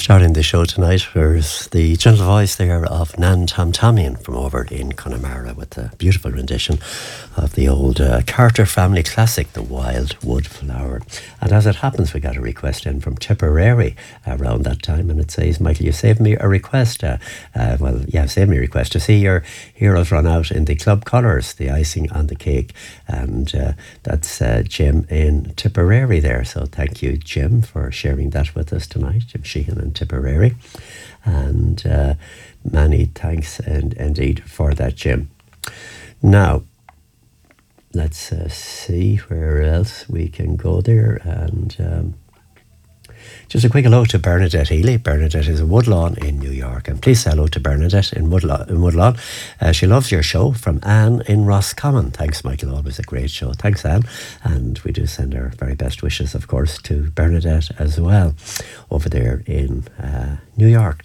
Starting the show tonight, there's the gentle voice there of Nan Tamtamian from over in Connemara with a beautiful rendition of the old Carter family classic, The Wild Wood Flower. And as it happens, we got a request in from Tipperary around that time, and it says, Michael, you saved me a request. Saved me a request to see your heroes run out in the club colours, the icing on the cake. And that's Jim in Tipperary there. So thank you, Jim, for sharing that with us tonight. Jim Sheehan in Tipperary. And many thanks indeed for that, Jim. Now, let's see where else we can go there. And just a quick hello to Bernadette Healy. Bernadette is in Woodlawn in New York. And please say hello to Bernadette in Woodlawn. She loves your show. From Anne in Roscommon. Thanks, Michael. Always a great show. Thanks, Anne. And we do send our very best wishes, of course, to Bernadette as well over there in New York.